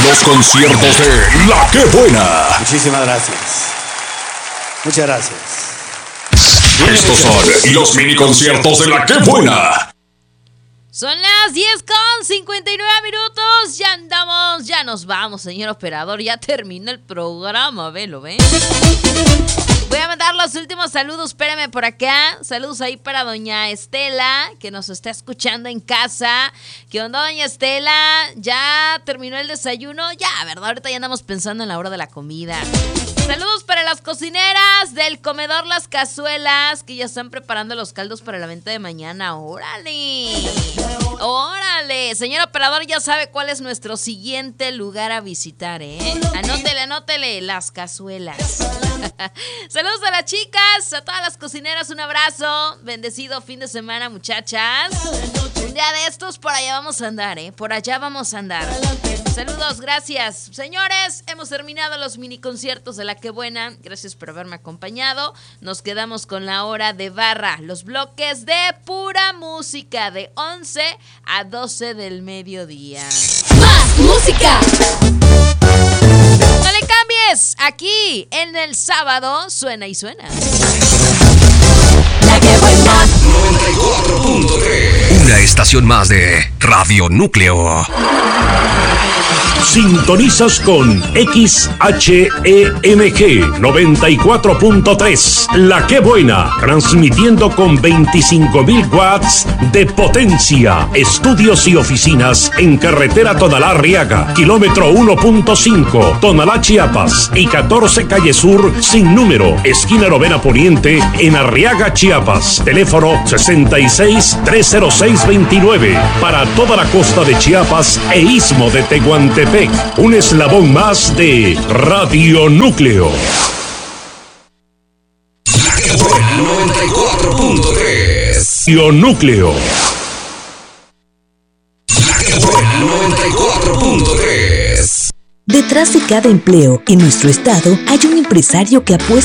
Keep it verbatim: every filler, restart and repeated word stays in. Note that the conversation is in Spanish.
los conciertos de La Que Buena. Muchísimas gracias. Muchas gracias. Estos son los mini conciertos de La Que Buena. Son las diez con cincuenta y nueve minutos. Ya andamos, ya nos vamos, señor operador. Ya terminó el programa, velo, ¿ven? Voy a mandar los últimos saludos, espérame por acá. Saludos ahí para doña Estela, que nos está escuchando en casa. ¿Qué onda, doña Estela? ¿Ya terminó el desayuno? Ya, ¿verdad? Ahorita ya andamos pensando en la hora de la comida. Saludos para las cocineras del comedor Las Cazuelas, que ya están preparando los caldos para la venta de mañana. ¡Órale! ¡Órale! Señor operador, ya sabe cuál es nuestro siguiente lugar a visitar, ¿eh? Anótele, anótele, Las Cazuelas. Saludos a las chicas, a todas las cocineras, un abrazo. Bendecido fin de semana, muchachas. Un día de estos por allá vamos a andar, ¿eh? Por allá vamos a andar. Saludos, gracias. Señores, hemos terminado los mini conciertos de La Que Buena. Gracias por haberme acompañado. Nos quedamos con la hora de barra, los bloques de pura música de once a doce del mediodía. ¡Más música! No le cambies, aquí en el sábado suena y suena. La Que Buena. noventa y cuatro punto tres. Una estación más de Radio Núcleo. Sintonizas con X H E M G noventa y cuatro punto tres, La Que Buena, transmitiendo con veinticinco mil watts de potencia. Estudios y oficinas en carretera Tonalá-Arriaga, kilómetro uno punto cinco, Tonalá, Chiapas, y catorce calle Sur sin número, esquina Novena Poniente, en Arriaga, Chiapas. Teléfono sesenta y seis, trescientos seis, veintinueve, para toda la costa de Chiapas e istmo de Tehuantepec. Un eslabón más de Radio Núcleo. noventa y cuatro punto tres. Radio Núcleo. noventa y cuatro punto tres. Detrás de cada empleo en nuestro estado hay un empresario que apuesta